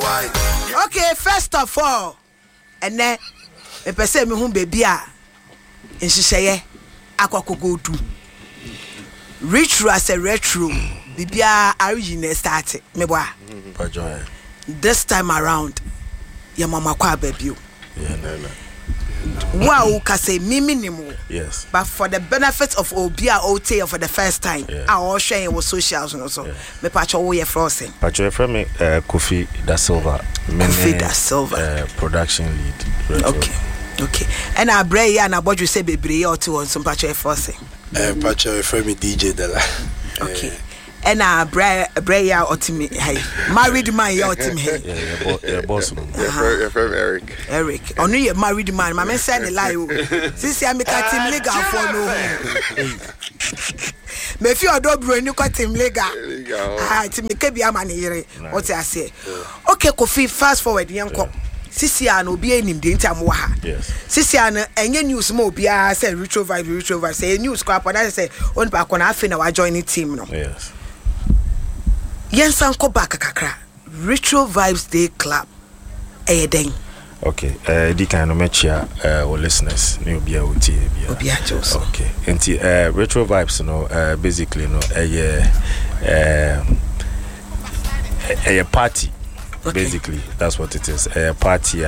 Okay, first of all, and then a person who baby and she say, Aqua go to retro as a retro, Bibia original started. Meboa. This time around, your mama kwa baby. Wow, can say minimum. Yes. But for the benefit of Obia OT for the first time, I all share with socials and also. Me pacho we frosting. Pacho from me Kofi Da Silva. Kofi Da Silva. Production lead. Okay. And I bray and I bought you say baby or two on some pacho frosting. Pacho from me DJ Della. Okay. And I bray out to me. Hey, married man, you to me. Yeah, boss. You're from Eric. Only you married man. My man said the lie. Since I'm a team legal for no. Me feel I don't bring you team legal. Ah, to me kebi amani here. What I say? Okay, Kofi. Fast forward, young cop. Sisi ano bi enim de ntam wa ha. Yes. Sisi ano enye news mo bia say retro vibe say news crap that say on ba kona afi na wa join the team no. Yes. Yensan ko back kakra. Retro Vibes Day Club. Eden. Okay. Di kan no mechia listeners ni obi a oti bia. Obi a just. Okay. Enti Retro Vibes no basically no a party. Okay. Basically that's what it is. A party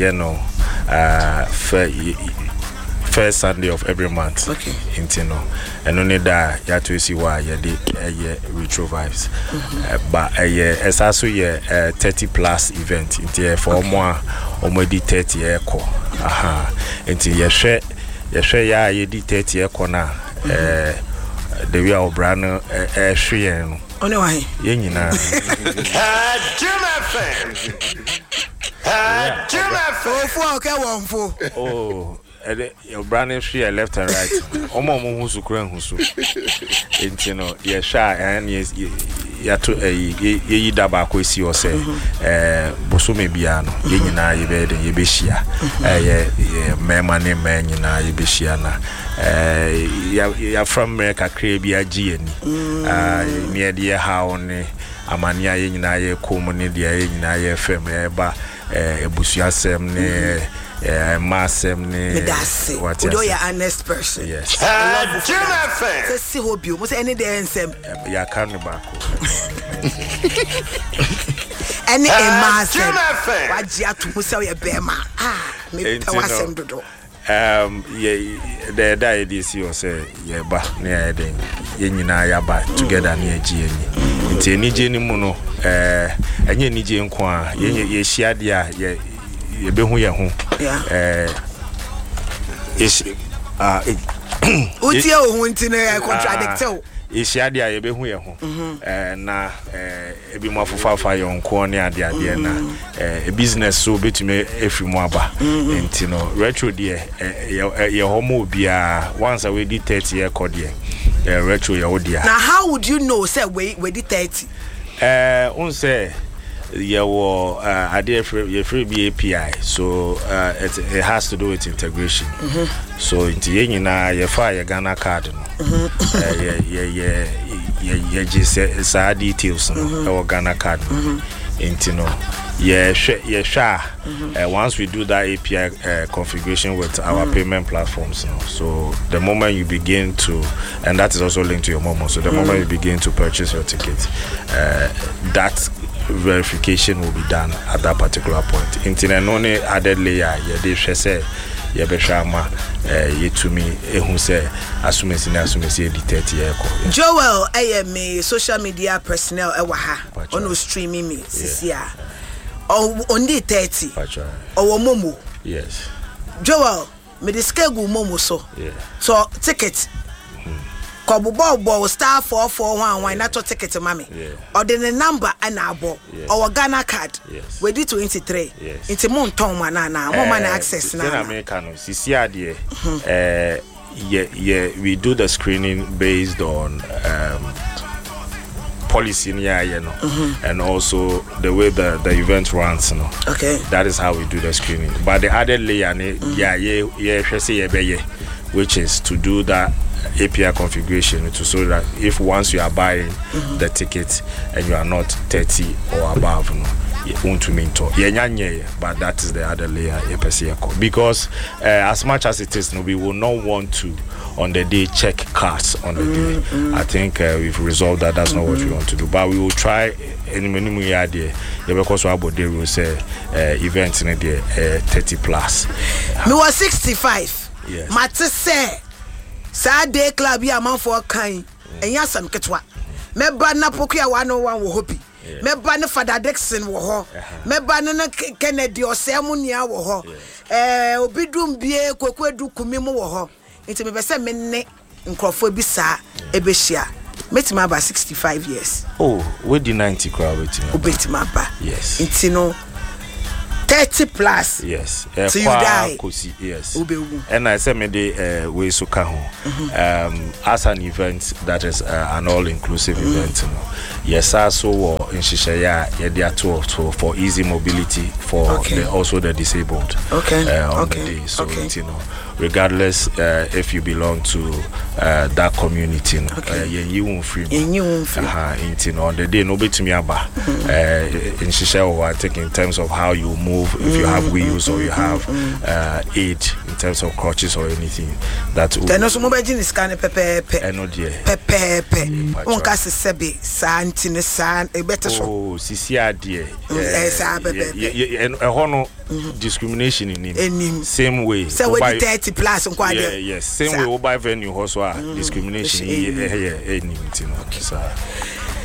first Sunday of every month. Okay. Intino. And only that you have to see why you did Retro Vibes. But it's also a 30 plus event. Into for more already 30 echo. Into you share you did 30 echo now. The way our brand share. Oh no, why? Yenina. Oh. Your brand share left and right. Omo husu kren husu. Intino ye sha and yes ya to ye daba kwesi o se boso me bia no ye nyina ye be den ye be hia ye mema ne me nyina ye be hia na ya from America kre bia gi ani ne de ha one amania ye nyina ye kom ne de ye nyina ye fem ye ba ebusuasem ne massem ne what you are honest person. Yes. See hope you must any day ensem ya kan back any massem wajia to musa ye bema me tawasem dodo the idea is you say ye ba ne ya den ye nyina ya ba together ne agi enyi nti enije ni mu no enye enije nko a ye hia de a ye be hu ye hu is utie o hu ntine contradict o hia de a ye be hu ye hu na ebi mo afofafa ye nko ne ade na business so betime efimu aba ntino retro de ye homo bia once we did 30 year code retro ye odia. Now how would you know say we did 30 on say your idea free API, so it has to do with integration. So into yenina ye fire Ghana card no ye just say details no our Ghana card into no once we do that API configuration with our payment platforms no, so the moment you begin to, and that is also linked to your Momo, so the moment you begin to purchase your ticket, that verification will be done at that particular point. Internet only added layer ye say ye be shama ye to me ehun say asumesi di 30 year call. Joel me social media personnel ewa ha ono streaming me sisia on the 30 or Momo. Yes. Joel me the schedule Momo so. Yeah. So ticket Kobo star 4411 not to ticket to mommy. Or the number and abo or Ghana card. Yes. We did 23. Yes. It's a monton manana, more man access now. American CCRD we do the screening based on policy and also the way the event runs okay, that is how we do the screening. But the other layer which is to do that API configuration to so that if once you are buying the ticket and you are not 30 or above to mentor. But that is the other layer because as much as it is, we will not want to on the day check cards on the day. I think we've resolved that. That's not what we want to do. But we will try any minimum idea. Because we will say events in a day 30 plus. Me was 65. Yes. Mate say Saturday club ya man for kind. And yasam ketwa. Me ba na poku ya 101 wo hopi. Me ba ne Father Dixon wo ho. Me ba ne Kennedy Osemunia wo ho. Obidum bie kwekwedu kumi mu wo ho. Nti me pese me ne nkrofo bi sa ebehia. Metima about 65 years. Oh, we the 90 crowd waiting. Obetima ba. Yes. Nti no 30 plus. Yes. So you die. Yes. And I said me the way so as an event that is an all-inclusive event. You know. Yes, also in Shishaya, they are told for easy mobility for also the disabled. Okay. On the day. So you know, regardless if you belong to that community, you won't free. You won't free. On the day, nobody to me about in Shishaya, I think in terms of how you move. If you have wheels or you have aid in terms of crutches or anything, that will. Then also mobile is kind of pepe. Onka se sebe santine san e better so. Oh, sisia dear. And discrimination in him. Same way. So we 30 plus on yes. Same way we buy venue also discrimination in him.